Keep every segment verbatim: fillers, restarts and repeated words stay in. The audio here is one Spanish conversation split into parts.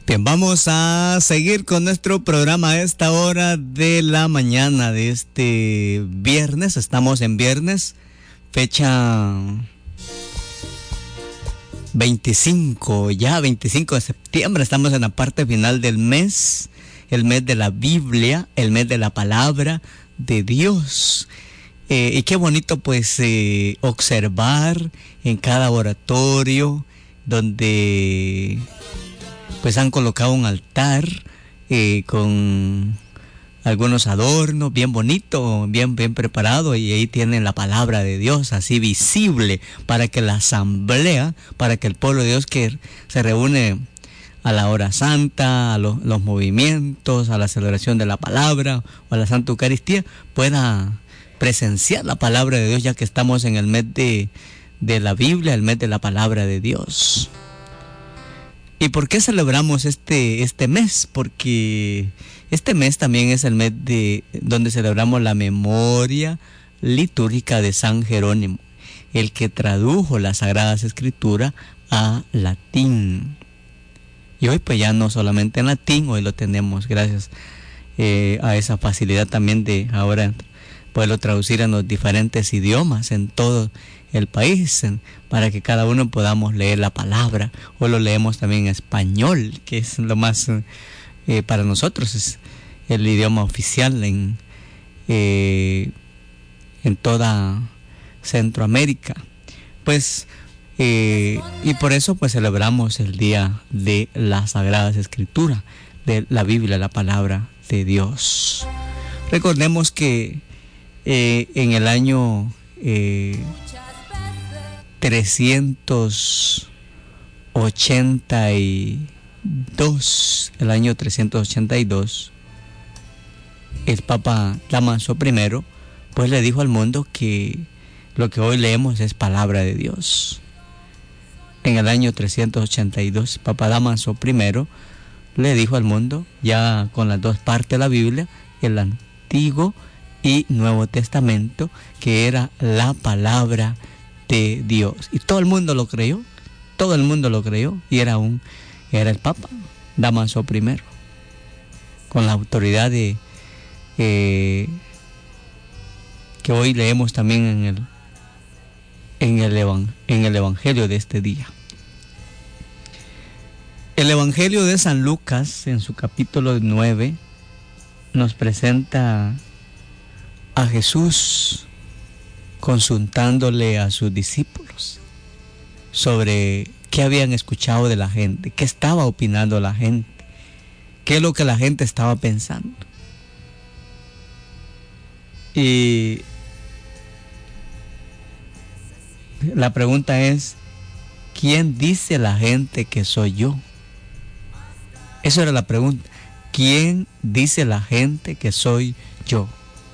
Bien, vamos a seguir con nuestro programa a esta hora de la mañana de este viernes. Estamos en viernes, fecha veinticinco, ya veinticinco de septiembre. Estamos en la parte final del mes, el mes de la Biblia, el mes de la palabra de Dios. Eh, y qué bonito pues eh, observar en cada oratorio donde pues han colocado un altar eh, con algunos adornos, bien bonito, bien, bien preparado, y ahí tienen la palabra de Dios así visible para que la asamblea, para que el pueblo de Dios que se reúne a la hora santa, a los, los movimientos, a la celebración de la palabra o a la Santa Eucaristía, pueda presenciar la palabra de Dios, ya que estamos en el mes de, de la Biblia, el mes de la palabra de Dios. ¿Y por qué celebramos este, este mes? Porque este mes también es el mes de donde celebramos la memoria litúrgica de San Jerónimo, el que tradujo las Sagradas Escrituras a latín. Y hoy pues ya no solamente en latín, hoy lo tenemos gracias eh, a esa facilidad también de ahora poderlo traducir en los diferentes idiomas en todo el país, en, para que cada uno podamos leer la palabra. O lo leemos también en español, que es lo más eh, para nosotros es el idioma oficial en eh, en toda Centroamérica. Pues eh, y por eso pues celebramos el día de las Sagradas Escrituras, de la Biblia, la palabra de Dios. Recordemos que eh, en el año eh, trescientos ochenta y dos, el año trescientos ochenta y dos, el Papa Dámaso primero pues le dijo al mundo que lo que hoy leemos es palabra de Dios. En el año trescientos ochenta y dos, Papa Dámaso primero le dijo al mundo, ya con las dos partes de la Biblia, el Antiguo y Nuevo Testamento, que era la palabra de Dios. Y todo el mundo lo creyó, todo el mundo lo creyó, y era un era el Papa Dámaso primero, con la autoridad de eh, que hoy leemos también en el en el, evan, en el Evangelio de este día. El Evangelio de San Lucas, en su capítulo nueve, nos presenta a Jesús consultándole a sus discípulos sobre qué habían escuchado de la gente, qué estaba opinando la gente, qué es lo que la gente estaba pensando. Y la pregunta es, ¿quién dice la gente que soy yo? Esa era la pregunta. ¿Quién dice la gente que soy yo?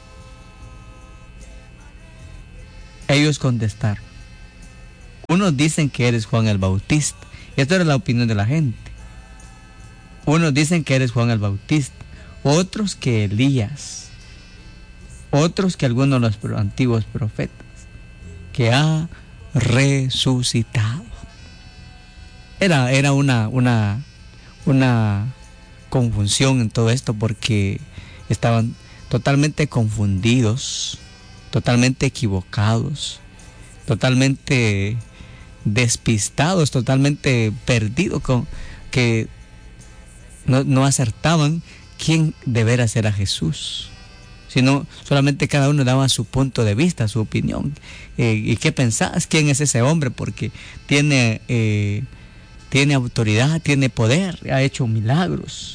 Ellos contestaron. Unos dicen que eres Juan el Bautista. Esta era la opinión de la gente. Unos dicen que eres Juan el Bautista. Otros que Elías. Otros que algunos de los antiguos profetas. Que ha resucitado. Era, era una, una, una confusión en todo esto, porque estaban totalmente confundidos, totalmente equivocados, totalmente despistados, totalmente perdidos, con, que no, no acertaban quién de veras era Jesús, sino solamente cada uno daba su punto de vista, su opinión. Eh, ¿Y qué pensás? ¿Quién es ese hombre? Porque tiene, eh, tiene autoridad, tiene poder, ha hecho milagros.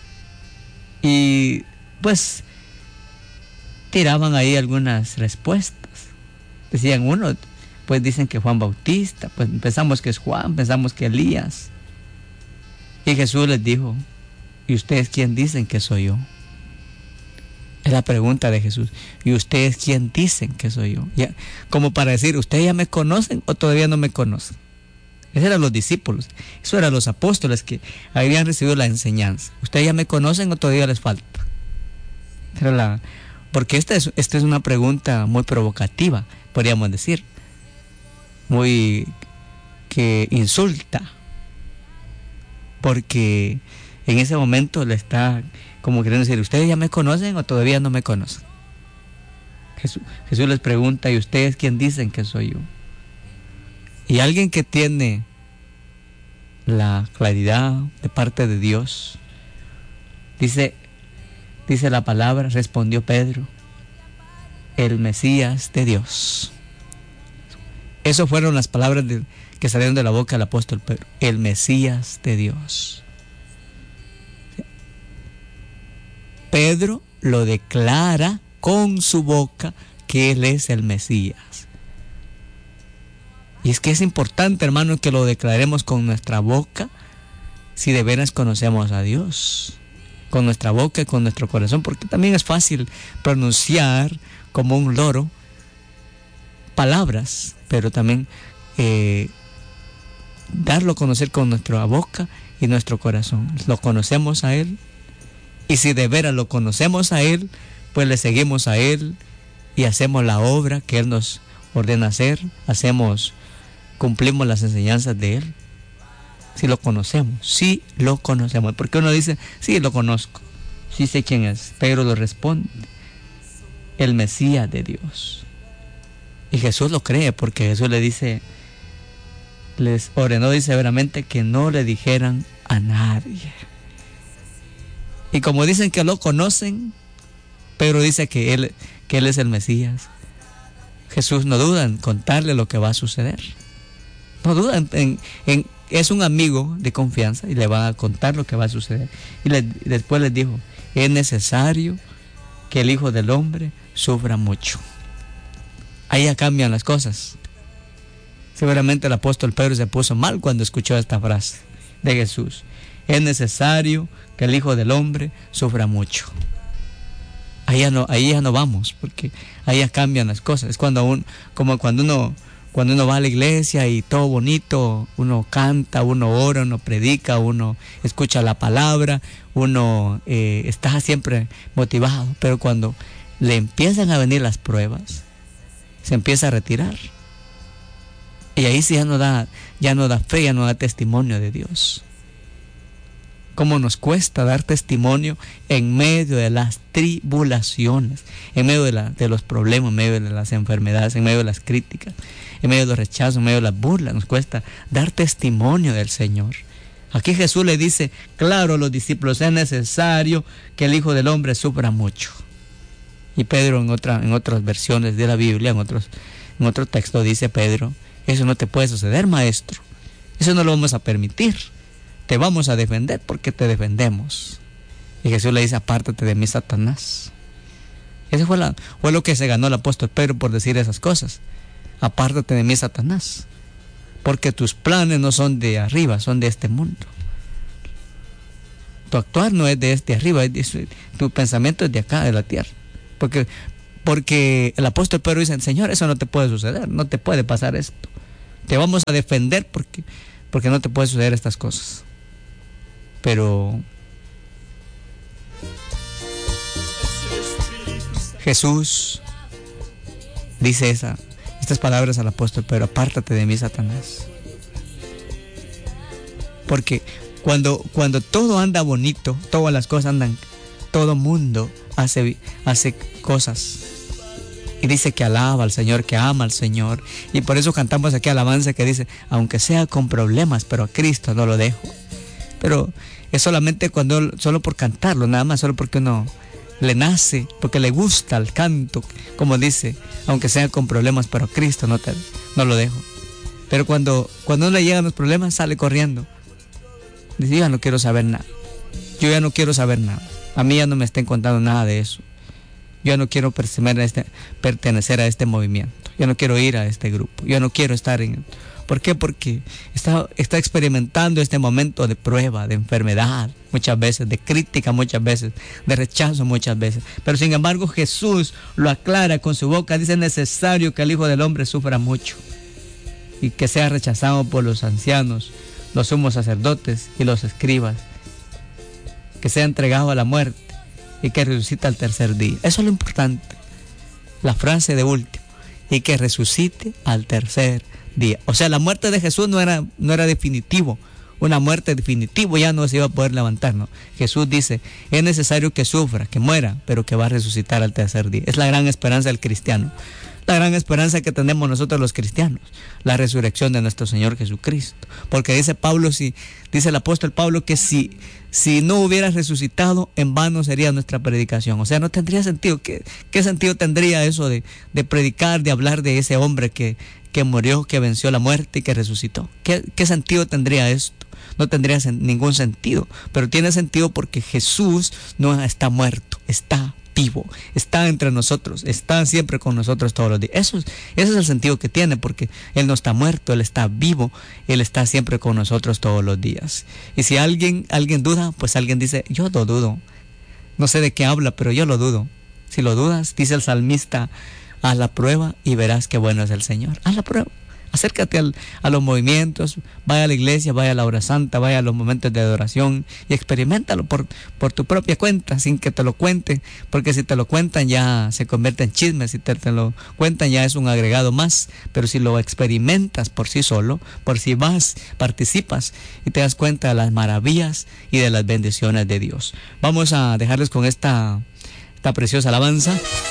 Y pues tiraban ahí algunas respuestas. Decían uno, pues dicen que Juan Bautista, pues pensamos que es Juan, pensamos que Elías. Y Jesús les dijo, ¿y ustedes quién dicen que soy yo? Es la pregunta de Jesús. ¿Y ustedes quién dicen que soy yo? Ya, como para decir, ¿ustedes ya me conocen o todavía no me conocen? Esos eran los discípulos, esos eran los apóstoles que habían recibido la enseñanza. ¿Ustedes ya me conocen o todavía les falta? Era la, porque esta es, esta es una pregunta muy provocativa, podríamos decir, muy que insulta. porque en ese momento le está como queriendo decir, ¿ustedes ya me conocen o todavía no me conocen? Jesús, Jesús les pregunta, ¿y ustedes quién dicen que soy yo? Y alguien que tiene la claridad de parte de Dios, dice, dice la palabra, respondió Pedro, el Mesías de Dios. Esas fueron las palabras de, que salieron de la boca del apóstol Pedro, el Mesías de Dios. Pedro lo declara con su boca que Él es el Mesías. Y es que es importante, hermano, que lo declaremos con nuestra boca si de veras conocemos a Dios. Con nuestra boca y con nuestro corazón, porque también es fácil pronunciar como un loro palabras, pero también eh, darlo a conocer con nuestra boca y nuestro corazón. Lo conocemos a Él, y si de veras lo conocemos a Él, pues le seguimos a Él y hacemos la obra que Él nos ordena hacer, hacemos, cumplimos las enseñanzas de Él. Si lo conocemos, sí lo conocemos, porque uno dice, sí lo conozco, sí sé quién es, pero lo responde, el Mesías de Dios. Y Jesús lo cree, porque Jesús le dice, les ordenó y severamente que no le dijeran a nadie. Y como dicen que lo conocen, Pedro dice que él, que él es el Mesías. Jesús no duda en contarle lo que va a suceder. No duda en, en, en es un amigo de confianza y le va a contar lo que va a suceder. Y le, después les dijo, es necesario que el Hijo del Hombre sufra mucho. Ahí ya cambian las cosas. Seguramente el apóstol Pedro se puso mal cuando escuchó esta frase de Jesús. Es necesario que el Hijo del Hombre sufra mucho. Ahí ya no, ahí ya no vamos, porque ahí ya cambian las cosas. Es cuando un, como cuando uno, cuando uno va a la iglesia y todo bonito, uno canta, uno ora, uno predica, uno escucha la palabra, uno eh, está siempre motivado. Pero cuando le empiezan a venir las pruebas, se empieza a retirar. Y ahí sí ya no da, ya no da fe, ya no da testimonio de Dios. Cómo nos cuesta dar testimonio en medio de las tribulaciones, en medio de, la, de los problemas, en medio de las enfermedades, en medio de las críticas, en medio de los rechazos, en medio de las burlas. Nos cuesta dar testimonio del Señor. Aquí Jesús le dice, claro, a los discípulos, es necesario que el Hijo del Hombre sufra mucho. Y Pedro en, otra, en otras versiones de la Biblia, en, otros, en otro texto dice Pedro, eso no te puede suceder, maestro. Eso no lo vamos a permitir. Te vamos a defender porque te defendemos. Y Jesús le dice, apártate de mí, Satanás. Eso fue, la, fue lo que se ganó el apóstol Pedro por decir esas cosas. Apártate de mí, Satanás, porque tus planes no son de arriba, son de este mundo. Tu actuar no es de este arriba, es de, tu pensamiento es de acá, de la tierra. Porque, porque el apóstol Pedro dice, Señor, eso no te puede suceder, no te puede pasar esto. Te vamos a defender porque, porque no te puede suceder estas cosas. Pero Jesús dice esa, estas palabras al apóstol Pedro, apártate de mí, Satanás. Porque cuando, cuando todo anda bonito, todas las cosas andan, todo mundo hace, hace cosas. Y dice que alaba al Señor, que ama al Señor. Y por eso cantamos aquí alabanza que dice, aunque sea con problemas, pero a Cristo no lo dejo. Pero es solamente cuando, solo por cantarlo, nada más, solo porque uno le nace, porque le gusta el canto, como dice, aunque sea con problemas, pero a Cristo no, te, no lo dejo. Pero cuando, cuando no le llegan los problemas, sale corriendo. Dice, yo ya no quiero saber nada. Yo ya no quiero saber nada. A mí ya no me estén contando nada de eso. Yo ya no quiero pertenecer a este, pertenecer a este movimiento. Yo no quiero ir a este grupo. Yo no quiero estar en... ¿Por qué? Porque está, está experimentando este momento de prueba, de enfermedad, muchas veces, de crítica muchas veces, de rechazo muchas veces. Pero sin embargo Jesús lo aclara con su boca. Dice, es necesario que el Hijo del Hombre sufra mucho y que sea rechazado por los ancianos, los sumos sacerdotes y los escribas, que sea entregado a la muerte y que resucite al tercer día. Eso es lo importante. La frase de último, y que resucite al tercer día. O sea, la muerte de Jesús no era, no era definitivo. una muerte definitiva, ya no se iba a poder levantar, ¿no? Jesús dice, es necesario que sufra, que muera, pero que va a resucitar al tercer día. Es la gran esperanza del cristiano, la gran esperanza que tenemos nosotros los cristianos, la resurrección de nuestro Señor Jesucristo. Porque dice Pablo, si, dice el apóstol Pablo, que si, si no hubiera resucitado, en vano sería nuestra predicación. O sea, no tendría sentido. ¿Qué, qué sentido tendría eso de, de predicar, de hablar de ese hombre que, que murió, que venció la muerte y que resucitó? ¿Qué, qué sentido tendría esto? No tendría sen- ningún sentido, pero tiene sentido porque Jesús no está muerto, está vivo, está entre nosotros, está siempre con nosotros todos los días. Eso es, ese es el sentido que tiene, porque Él no está muerto, Él está vivo, Él está siempre con nosotros todos los días. Y si alguien, alguien duda, pues alguien dice, yo lo dudo, no sé de qué habla, pero yo lo dudo. Si lo dudas, dice el salmista, haz la prueba y verás qué bueno es el Señor. Haz la prueba. Acércate al, a los movimientos, vaya a la iglesia, vaya a la hora santa, vaya a los momentos de adoración y experiméntalo por, por tu propia cuenta, sin que te lo cuenten, porque si te lo cuentan ya se convierte en chisme, si te, te lo cuentan ya es un agregado más, pero si lo experimentas por sí solo, por si vas, participas y te das cuenta de las maravillas y de las bendiciones de Dios. Vamos a dejarles con esta, esta preciosa alabanza.